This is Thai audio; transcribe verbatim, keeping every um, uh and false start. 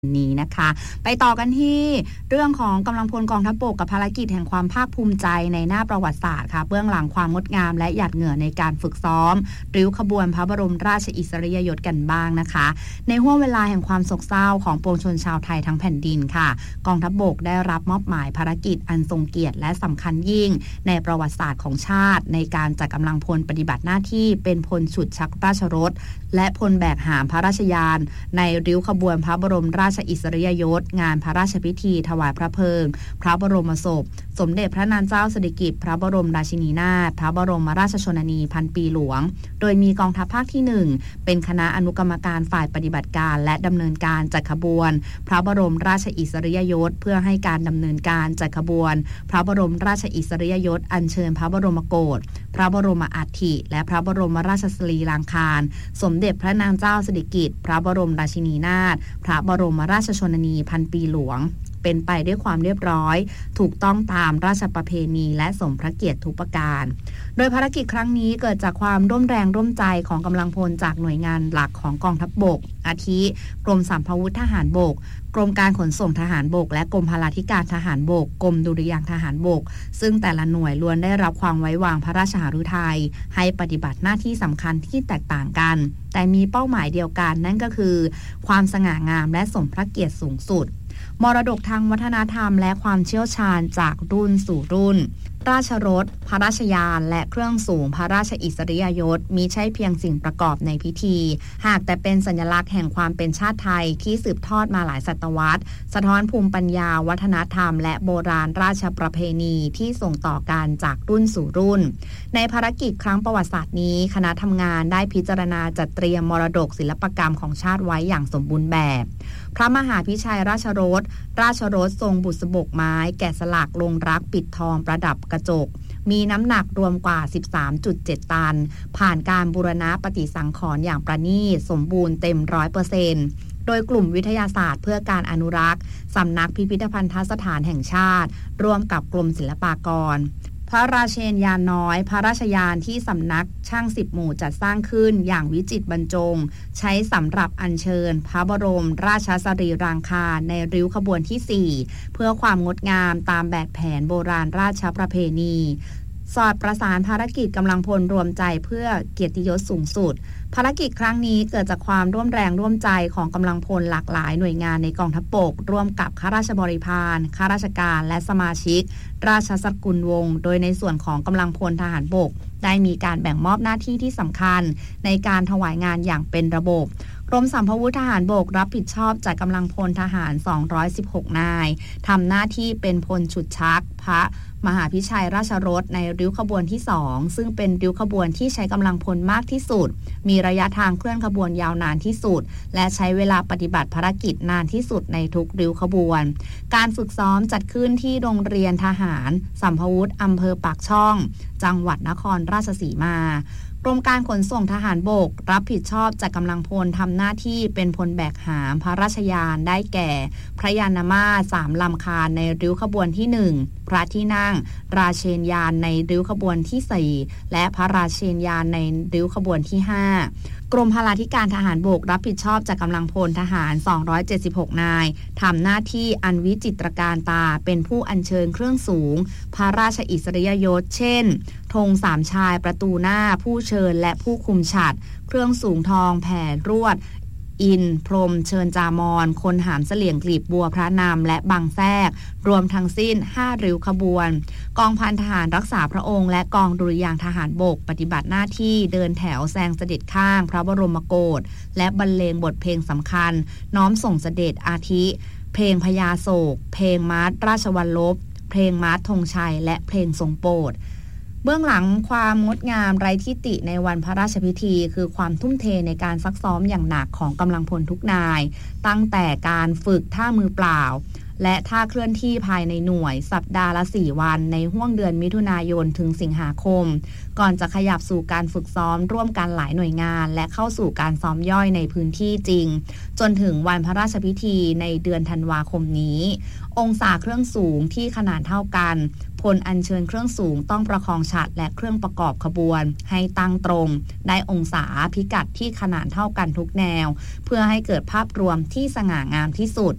นี้นะคะไปต่อกันที่เรื่องของกำลังพลกองทัพบกกับภารกิจแห่งความภาคภูมิใจในหน้าประวัติศาสตร์ค่ะเบื้องหลังความงดงามและหยาดเหงื่อในการฝึกซ้อมริ้วขบวนพระบรมราชอิสริยยศกันบ้างนะคะในห้วงเวลาแห่งความโศกเศร้าของปวงชนชาวไทยทั้งแผ่นดินค่ะกองทัพบกได้รับมอบหมายภารกิจอันทรงเกียรติและสำคัญยิ่งในประวัติศาสตร์ของชาติในการจัดกำลังพลปฏิบัติหน้าที่เป็นพลฉุดชักราชรถและพลแบกหามพระราชยานในริ้วขบวนพระบรมราชอิสริยยศงานพระราชพิธีถวายพระเพลิงพระบรมศพสมเด็จพระนางเจ้าสิริกิติ์พระบรมราชินีนาถพระบรมราชชนนีพันปีหลวงโดยมีกองทัพภาคที่หนึ่งเป็นคณะอนุกรรมการฝ่ายปฏิบัติการและดำเนินการจัดขบวนพระบรมราชอิสริยยศเพื่อให้การดำเนินการจัดขบวนพระบรมราชอิสริยยศอัญเชิญพระบรมโกศพระบรมอัฐิและพระบรมราชสรีรางคารสมเด็จพระนางเจ้าสิริกิติ์พระบรมราชินีนาถพระบรมราชชนนีพันปีหลวงเป็นไปด้วยความเรียบร้อยถูกต้องตามราชประเพณีและสมพระเกียรติทุกประการโดยภารกิจครั้งนี้เกิดจากความร่วมแรงร่วมใจของกำลังพลจากหน่วยงานหลักของกองทัพบกอาทิกรมสัมภาวุธทหารบกกรมการขนส่งทหารบกและกรมพลาธิการทหารบกกรมดุริยางค์ทหารบกซึ่งแต่ละหน่วยล้วนได้รับความไว้วางพระราชหฤทัยให้ปฏิบัติหน้าที่สำคัญที่แตกต่างกันแต่มีเป้าหมายเดียวกันนั่นก็คือความสง่างามและสมพระเกียรติสูงสุดมรดกทางวัฒนธรรมและความเชี่ยวชาญจากรุ่นสู่รุ่นราชรถพระราชยานและเครื่องสูงพระราชอิสริยยศมิใช่เพียงสิ่งประกอบในพิธีหากแต่เป็นสัญลักษณ์แห่งความเป็นชาติไทยที่สืบทอดมาหลายศตวรรษสะท้อนภูมิปัญญาวัฒนธรรมและโบราณราชประเพณีที่ส่งต่อกันจากรุ่นสู่รุ่นในภารกิจครั้งประวัติศาสตร์นี้คณะทำงานได้พิจารณาจัดเตรียมมรดกศิลปกรรมของชาติไว้อย่างสมบูรณ์แบบพระมหาพิชัยราชรถราชรถทรงบุษบกไม้แกะสลักลงรักปิดทองประดับกระจกมีน้ำหนักรวมกว่า สิบสามจุดเจ็ด ตันผ่านการบูรณะปฏิสังขรณ์อย่างประณีตสมบูรณ์เต็ม ร้อยเปอร์เซ็นต์ โดยกลุ่มวิทยาศาสตร์เพื่อการอนุรักษ์สำนักพิพิธภัณฑสถานแห่งชาติร่วมกับกรมศิลปากรพระราเชนยานน้อยพระราชยานที่สำนักช่างสิบหมู่จัดสร้างขึ้นอย่างวิจิตรบรรจงใช้สำหรับอัญเชิญพระบรมราชสรีรางคารในริ้วขบวนที่สี่เพื่อความงดงามตามแบบแผนโบราณราชประเพณีสอดประสานภารกิจกำลังพลรวมใจเพื่อเกียรติยศสูงสุดภารกิจครั้งนี้เกิดจากความร่วมแรงร่วมใจของกำลังพลหลากหลายหน่วยงานในกองทัพบกร่วมกับข้าราชบริพารข้าราชการและสมาชิกราชสกุลวงศ์โดยในส่วนของกำลังพลทหารบกได้มีการแบ่งมอบหน้าที่ที่สำคัญในการถวายงานอย่างเป็นระบบกรมสัมภาวุธทหารบกรับผิดชอบจัดกำลังพลทหารสองร้อยสิบหกนายทำหน้าที่เป็นพลฉุดชักพระมหาพิชัยราชรถในริ้วขบวนที่สองซึ่งเป็นริ้วขบวนที่ใช้กำลังพลมากที่สุดมีระยะทางเคลื่อนขบวนยาวนานที่สุดและใช้เวลาปฏิบัติภารกิจนานที่สุดในทุกริ้วขบวนการฝึกซ้อมจัดขึ้นที่โรงเรียนทหารสัมภาวุธอำเภอปากช่องจังหวัดนครราชสีมากรมการขนส่งทหารบกรับผิดชอบจัดกำลังพลทำหน้าที่เป็นพลแบกหามพระราชยานได้แก่พระยานมาศสามลำคาญในริ้วขบวนที่หนึ่งพระที่นั่งราเชนยานในริ้วขบวนที่สี่และพระราเชนยานในริ้วขบวนที่ห้ากรมพลาธิการทหารบกรับผิดชอบจัดกำลังพลทหารสองร้อยเจ็ดสิบหกนายทำหน้าที่อันวิจิตรการตาเป็นผู้อัญเชิญเครื่องสูงพระราชอิสริยยศเช่นธงสามชายประตูหน้าผู้เชิญและผู้คุมฉัตรเครื่องสูงทองแผ่รวดอินพรมเชิญจามอนคนหามเสลี่ยงกลีบบัวพระนามและบังแทรกรวมทั้งสิ้นห้าริ้วขบวนกองพันทหารรักษาพระองค์และกองดุริยางค์ทหารบกปฏิบัติหน้าที่เดินแถวแซงเสด็จข้างพระบรมโกศและบรรเลงบทเพลงสำคัญน้อมส่งเสด็จอาทิเพลงพญาโศกเพลงมาร์ชราชวัลลบเพลงมาร์ชธงชัยและเพลงทรงโปรดเบื้องหลังความงดงามไร้ที่ติในวันพระราชพิธีคือความทุ่มเทในการซักซ้อมอย่างหนักของกำลังพลทุกนายตั้งแต่การฝึกท่ามือเปล่าและถ้าเคลื่อนที่ภายในหน่วยสัปดาห์ละสี่วันในห้วงเดือนมิถุนายนถึงสิงหาคมก่อนจะขยับสู่การฝึกซ้อมร่วมกันหลายหน่วยงานและเข้าสู่การซ้อมย่อยในพื้นที่จริงจนถึงวันพระราชพิธีในเดือนธันวาคมนี้องศาเครื่องสูงที่ขนาดเท่ากันพลอัญเชิญเครื่องสูงต้องประคองฉัตรและเครื่องประกอบขบวนให้ตั้งตรงได้องศาพิกัดที่ขนาดเท่ากันทุกแนวเพื่อให้เกิดภาพรวมที่สง่างามที่สุด